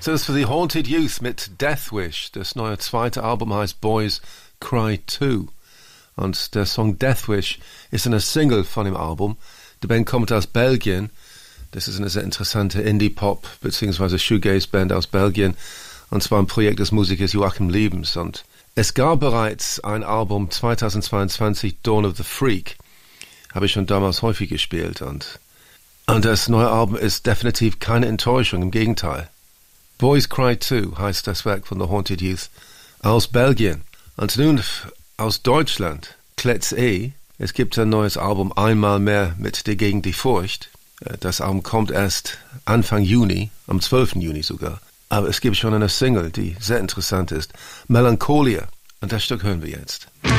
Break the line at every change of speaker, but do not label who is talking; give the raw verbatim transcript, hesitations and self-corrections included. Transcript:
So, das war The Haunted Youth mit Death Wish. Das neue zweite Album heißt Boys Cry two. Und der Song Death Wish ist eine Single von dem Album. Die Band kommt aus Belgien. Das ist eine sehr interessante Indie-Pop- bzw. Shoegaze-Band aus Belgien. Und zwar ein Projekt des Musikers Joachim Liebens. Und es gab bereits ein Album zweitausendzweiundzwanzig, Dawn of the Freak. Habe ich schon damals häufig gespielt. Und, und das neue Album ist definitiv keine Enttäuschung, im Gegenteil. Boys Cry two heißt das Werk von The Haunted Youth aus Belgien. Und nun aus Deutschland, Kletz E. Es gibt ein neues Album, Einmal mehr mit dir gegen die Furcht. Das Album kommt erst Anfang Juni, am zwölften Juni sogar. Aber es gibt schon eine Single, die sehr interessant ist. Melancholia. Und das Stück hören wir jetzt.